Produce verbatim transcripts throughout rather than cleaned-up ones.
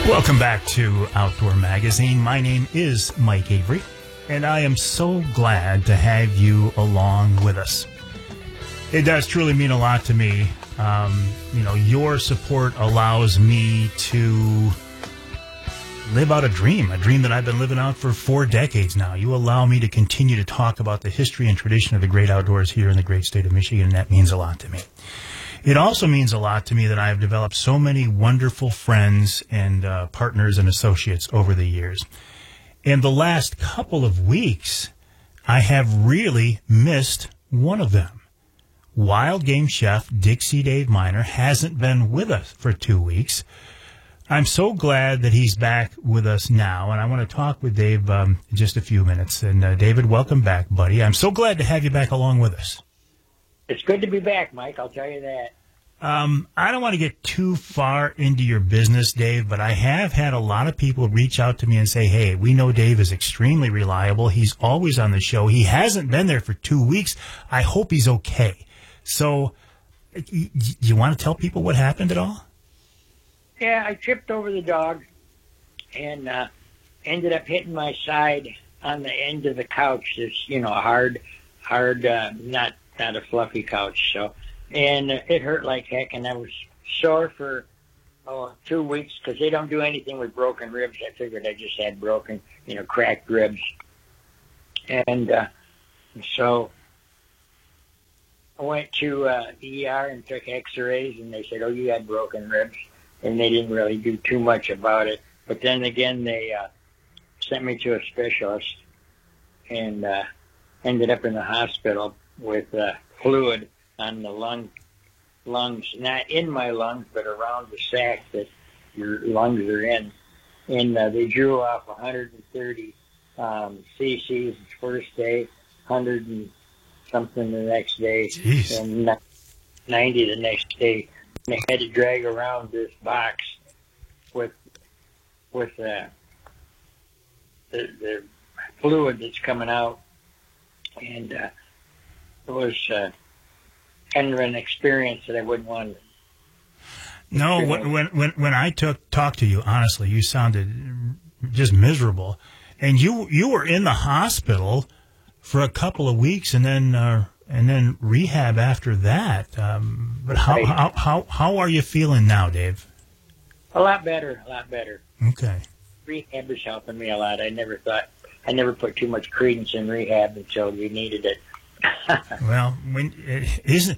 Welcome back to Outdoor Magazine. My name is Mike Avery, and I am so glad to have you along with us. It does truly mean a lot to me. Um, you know, your support allows me to live out a dream, a dream that I've been living out for four decades now. You allow me to continue to talk about the history and tradition of the great outdoors here in the great state of Michigan, and that means a lot to me. It also means a lot to me that I have developed so many wonderful friends and uh, partners and associates over the years. In the last couple of weeks, I have really missed one of them. Wild game chef Dixie Dave Miner hasn't been with us for two weeks. I'm so glad that he's back with us now, and I want to talk with Dave um, in just a few minutes. And uh, David, welcome back, buddy. I'm so glad to have you back along with us. It's good to be back, Mike. I'll tell you that. Um, I don't want to get too far into your business, Dave, but I have had a lot of people reach out to me and say, hey, we know Dave is extremely reliable. He's always on the show. He hasn't been there for two weeks. I hope he's okay. So, do you want to tell people what happened at all? Yeah, I tripped over the dog and uh, ended up hitting my side on the end of the couch. It's, you know, a hard, hard, uh, not not a fluffy couch. So, and uh, it hurt like heck, and I was sore for oh, two weeks because they don't do anything with broken ribs. I figured I just had broken, you know, cracked ribs. And uh, so I went to uh, E R and took x-rays, and they said, oh, you had broken ribs. And they didn't really do too much about it. But then again, they uh, sent me to a specialist and uh, ended up in the hospital with uh, fluid on the lung, lungs, not in my lungs, but around the sac that your lungs are in. And uh, they drew off one hundred thirty um, cc's the first day, one hundred and something the next day, Jeez. and ninety the next day. They had to drag around this box with with uh, the, the fluid that's coming out, and uh, it was uh, kind of an experience that I wouldn't want to. No, when when when when I took talked to you, honestly, you sounded just miserable, and you you were in the hospital for a couple of weeks, and then. Uh, And then rehab after that. Um, but how, Right. how how how are you feeling now, Dave? A lot better, a lot better. Okay. Rehab is helping me a lot. I never thought, I never put too much credence in rehab until we needed it. Well, when isn't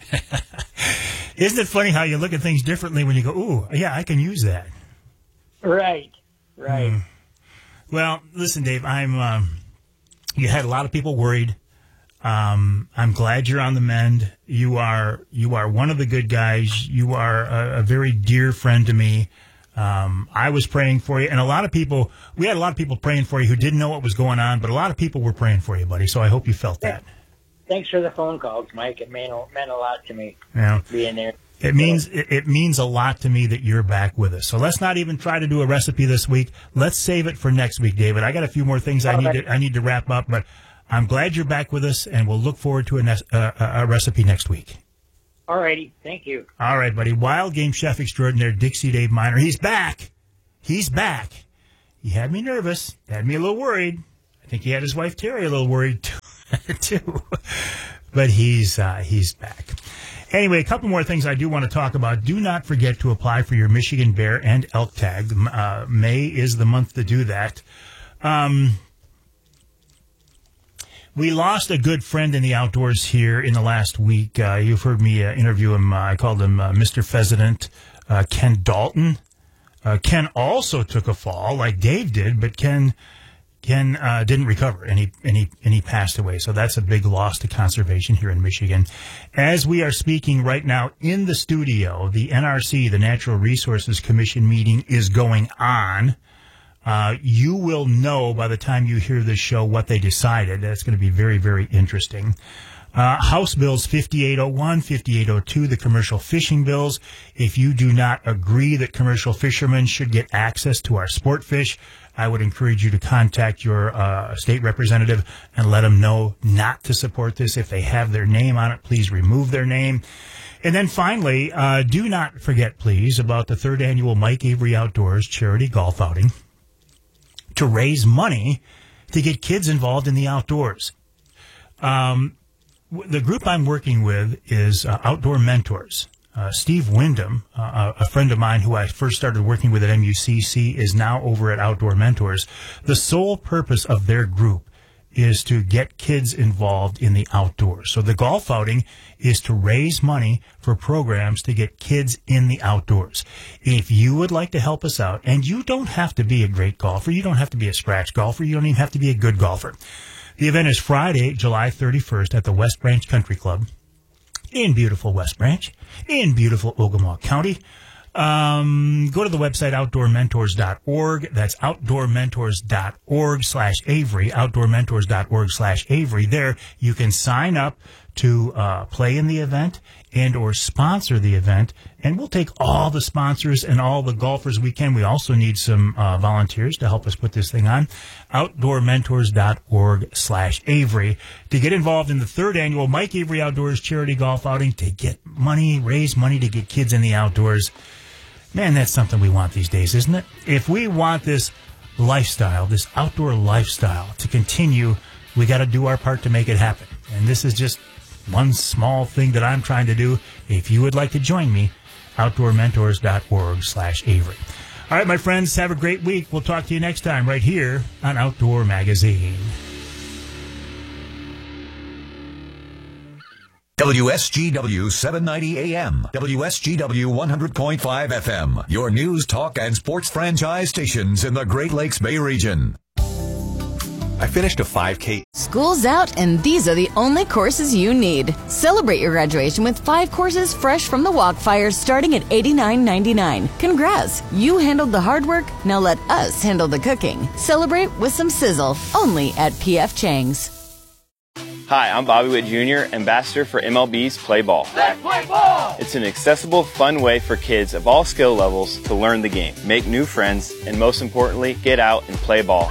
isn't it funny how you look at things differently when you go, ooh, yeah, I can use that. Right, right. Mm. Well, listen, Dave, I'm. Um, you had a lot of people worried. Um, I'm glad you're on the mend. You are, you are one of the good guys. You are a, a very dear friend to me. Um, I was praying for you, and a lot of people, we had a lot of people praying for you who didn't know what was going on, but a lot of people were praying for you, buddy. So I hope you felt that. Thanks for the phone calls, Mike. It meant, meant a lot to me, Yeah. being there. It means, it, it means a lot to me that you're back with us. So let's not even try to do a recipe this week. Let's save it for next week, David. I got a few more things I need to, I need to wrap up, but I'm glad you're back with us, and we'll look forward to a, ne- uh, a recipe next week. All righty. Thank you. All right, buddy. Wild game chef extraordinaire Dixie Dave Miner. He's back. He's back. He had me nervous. Had me a little worried. I think he had his wife Terry a little worried too. too. But he's uh, he's back. Anyway, a couple more things I do want to talk about. Do not forget to apply for your Michigan Bear and Elk Tag. Uh, May is the month to do that. Um... We lost a good friend in the outdoors here in the last week. Uh, you've heard me uh, interview him. Uh, I called him uh, Mister Pheasant, uh, Ken Dalton. Uh, Ken also took a fall like Dave did, but Ken Ken uh, didn't recover, and he, and, he, and he passed away. So that's a big loss to conservation here in Michigan. As we are speaking right now in the studio, the N R C, the Natural Resources Commission meeting, is going on. Uh, you will know by the time you hear this show what they decided. That's going to be very, very interesting. Uh, House Bills fifty-eight oh one, fifty-eight oh two, the commercial fishing bills. If you do not agree that commercial fishermen should get access to our sport fish, I would encourage you to contact your uh, state representative and let them know not to support this. If they have their name on it, please remove their name. And then finally, uh, do not forget, please, about the third annual Mike Avery Outdoors charity golf outing to raise money to get kids involved in the outdoors. Um, the group I'm working with is uh, Outdoor Mentors. Uh, Steve Wyndham, uh, a friend of mine who I first started working with at M U C C, is now over at Outdoor Mentors. The sole purpose of their group is to get kids involved in the outdoors. So the golf outing is to raise money for programs to get kids in the outdoors. If you would like to help us out, and you don't have to be a great golfer, you don't have to be a scratch golfer, you don't even have to be a good golfer. The event is Friday, July thirty-first at the West Branch Country Club in beautiful West Branch, in beautiful Ogemaw County. Um, go to the website outdoor mentors dot org. That's outdoor mentors dot org slash Avery, outdoor mentors dot org slash Avery. There you can sign up to uh, play in the event and or sponsor the event, and we'll take all the sponsors and all the golfers we can. We also need some uh, volunteers to help us put this thing on. outdoor mentors dot org slash Avery to get involved in the third annual Mike Avery Outdoors charity golf outing to get money, raise money to get kids in the outdoors. Man, that's something we want these days, isn't it? If we want this lifestyle, this outdoor lifestyle to continue, we got to do our part to make it happen. And this is just one small thing that I'm trying to do. If you would like to join me, outdoor mentors dot org slash Avery. All right, my friends, have a great week. We'll talk to you next time right here on Outdoor Magazine. W S G W seven ninety A M, W S G W one hundred point five F M, your news, talk, and sports franchise stations in the Great Lakes Bay region. I finished a five K. School's out, and these are the only courses you need. Celebrate your graduation with five courses fresh from the Walkfire starting at eighty-nine ninety-nine. Congrats! You handled the hard work, now let us handle the cooking. Celebrate with some sizzle, only at P F Chang's. Hi, I'm Bobby Witt Junior, ambassador for M L B's Play Ball. Let's play ball! It's an accessible, fun way for kids of all skill levels to learn the game, make new friends, and most importantly, get out and play ball.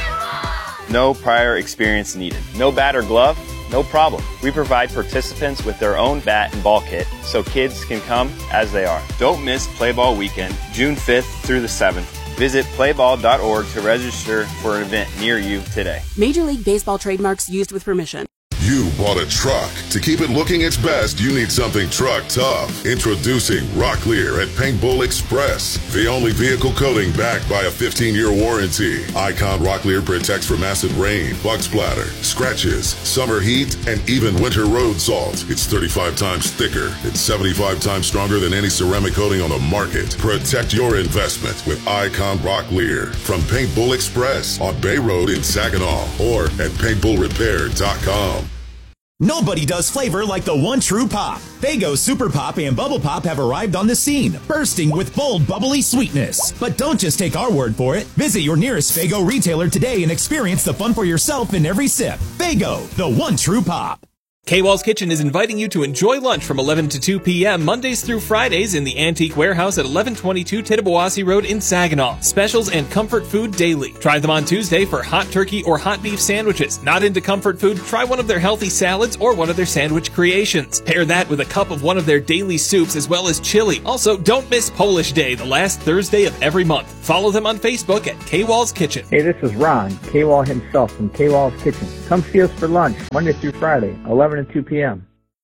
No prior experience needed. No bat or glove? No problem. We provide participants with their own bat and ball kit so kids can come as they are. Don't miss Play Ball Weekend, June fifth through the seventh. Visit play ball dot org to register for an event near you today. Major League Baseball trademarks used with permission. You bought a truck. To keep it looking its best, you need something truck tough. Introducing Rocklear at Paint Bull Express, the only vehicle coating backed by a fifteen-year warranty. Icon Rocklear protects from acid rain, bug splatter, scratches, summer heat, and even winter road salt. It's thirty-five times thicker. It's seventy-five times stronger than any ceramic coating on the market. Protect your investment with Icon Rocklear from Paint Bull Express on Bay Road in Saginaw or at paint bull repair dot com. Nobody does flavor like the one true pop. Faygo Super Pop and Bubble Pop have arrived on the scene, bursting with bold, bubbly sweetness. But don't just take our word for it. Visit your nearest Faygo retailer today and experience the fun for yourself in every sip. Faygo, the one true pop. K-Wall's Kitchen is inviting you to enjoy lunch from eleven to two p.m. Mondays through Fridays in the Antique Warehouse at eleven twenty-two Tittabawassee Road in Saginaw. Specials and comfort food daily. Try them on Tuesday for hot turkey or hot beef sandwiches. Not into comfort food? Try one of their healthy salads or one of their sandwich creations. Pair that with a cup of one of their daily soups as well as chili. Also, don't miss Polish Day, the last Thursday of every month. Follow them on Facebook at K-Wall's Kitchen. Hey, this is Ron, K-Wall himself from K-Wall's Kitchen. Come see us for lunch, Monday through Friday, eleven to two p.m.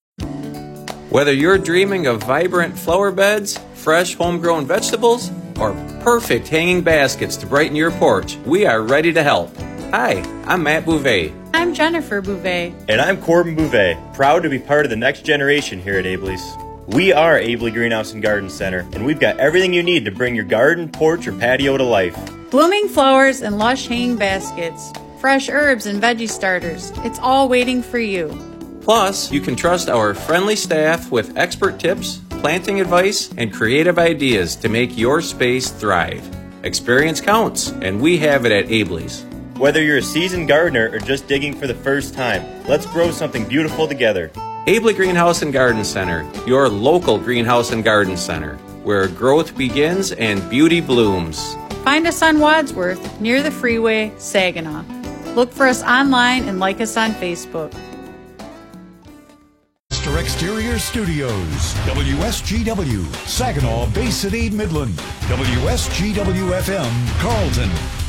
Whether you're dreaming of vibrant flower beds, fresh homegrown vegetables, or perfect hanging baskets to brighten your porch, we are ready to help. Hi, I'm Matt Bouvet. I'm Jennifer Bouvet. And I'm Corbin Bouvet, proud to be part of the next generation here at Abley's. We are Abley Greenhouse and Garden Center, and we've got everything you need to bring your garden, porch, or patio to life. Blooming flowers and lush hanging baskets, fresh herbs and veggie starters. It's all waiting for you. Plus, you can trust our friendly staff with expert tips, planting advice, and creative ideas to make your space thrive. Experience counts, and we have it at Abley's. Whether you're a seasoned gardener or just digging for the first time, let's grow something beautiful together. Abley Greenhouse and Garden Center, your local greenhouse and garden center, where growth begins and beauty blooms. Find us on Wadsworth, near the freeway, Saginaw. Look for us online and like us on Facebook. Mister Exterior Studios, W S G W, Saginaw, Bay City, Midland, W S G W F M, Carlton.